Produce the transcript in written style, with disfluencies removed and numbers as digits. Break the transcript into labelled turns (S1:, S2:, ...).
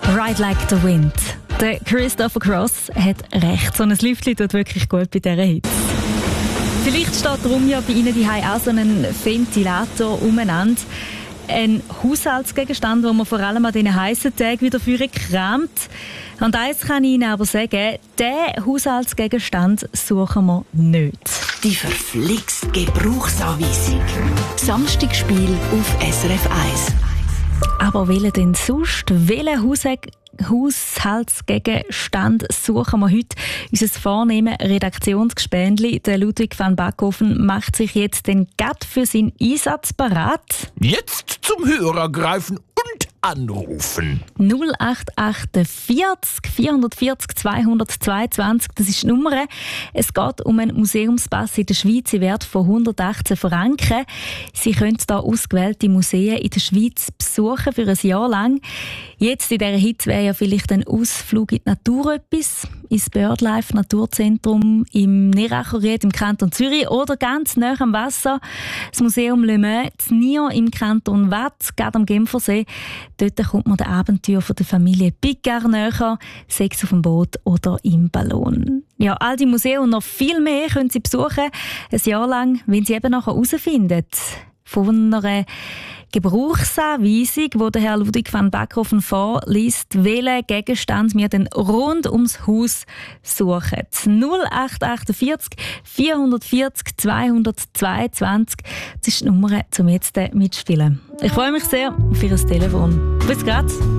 S1: Ride Like the Wind. Der Christopher Cross hat recht. So ein Lüftchen tut wirklich gut bei dieser Hitze. Vielleicht steht darum ja bei Ihnen daheim auch so ein Ventilator umeinander. Ein Haushaltsgegenstand, den man vor allem an diesen heissen Tagen wieder führen kramt. Und eins kann ich Ihnen aber sagen, diesen Haushaltsgegenstand suchen wir nicht.
S2: Die verflixt Gebrauchsanweisung. Samstagsspiel auf SRF 1.
S1: Aber welchen denn sonst? Welchen Haushaltsgegenstand suchen wir heute? Unser vornehmes Redaktionsgespendli, der Ludwig van Backhofen, macht sich jetzt den Gatt für seinen Einsatz bereit.
S3: Jetzt zum Hörer greifen und anrufen.
S1: 0848 440 222, das ist die Nummer. Es geht um einen Museumspass in der Schweiz im Wert von 118 Franken. Sie können hier ausgewählte Museen in der Schweiz besuchen für ein Jahr lang. Jetzt in dieser Hitze wäre ja vielleicht ein Ausflug in die Natur etwas, ins Birdlife Naturzentrum im Neracherried im Kanton Zürich oder ganz nah am Wasser, das Museum Le Mans in Niort im Kanton Waadt, gerade am Genfersee. Dort kommt man den Abenteuer der Familie Picard näher, sei es auf dem Boot oder im Ballon. Ja, all die Museen und noch viel mehr können Sie besuchen, ein Jahr lang, wenn Sie eben nachher herausfinden, von einer Gebrauchsanweisung, die der Herr Ludwig van Backhofen vorliest, welchen Gegenstand wir dann rund ums Haus suchen. 0848 440 222, das ist die Nummer, um jetzt mitzuspielen. Ich freue mich sehr auf Ihr Telefon. Bis gleich.